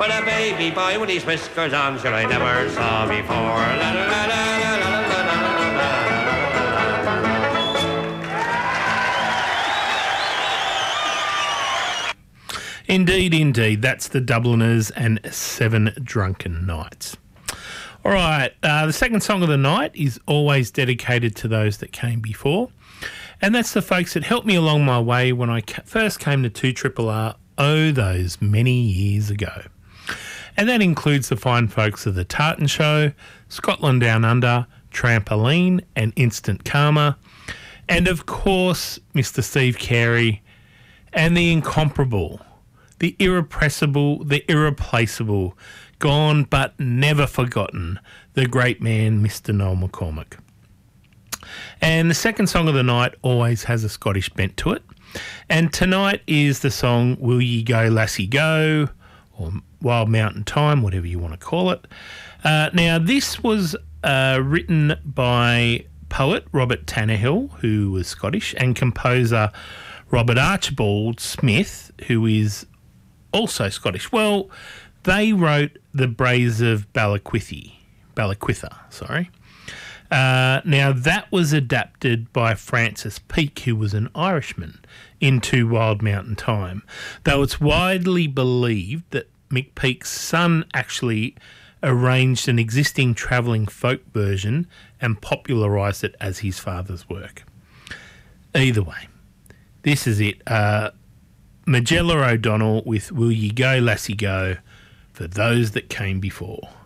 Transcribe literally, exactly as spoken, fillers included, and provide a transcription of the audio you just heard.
But a baby boy with his whiskers on, sure I never saw before. La, la, la, la, la, la, la, la. Indeed, indeed. That's the Dubliners and Seven Drunken Nights. All right, uh, the second song of the night is always dedicated to those that came before, and that's the folks that helped me along my way when I ca- first came to two R R R, oh, those many years ago. And that includes the fine folks of The Tartan Show, Scotland Down Under, Trampoline and Instant Karma, and of course, Mister Steve Carey, and the incomparable, the irrepressible, the irreplaceable, gone but never forgotten, the great man, Mister Noel McCormick. And the second song of the night always has a Scottish bent to it. And tonight is the song Will Ye Go Lassie Go, or Wild Mountain Time, whatever you want to call it. Uh, now, this was uh, written by poet Robert Tannahill, who was Scottish, and composer Robert Archibald Smith, who is also Scottish. Well, they wrote The Braes of Ballaquithy, Ballaquitha, sorry. Uh, now, that was adapted by Francis Peake, who was an Irishman, into Wild Mountain Time, though it's widely believed that Mick Peake's son actually arranged an existing travelling folk version and popularised it as his father's work. Either way, this is it. Uh, Magella O'Donnell with Will Ye Go Lassie Go, for those that came before.